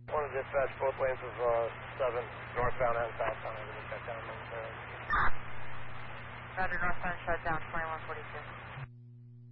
Want to dispatch both lanes of 7, northbound and southbound, everything shut down momentarily. Roger, northbound shut down, 2142.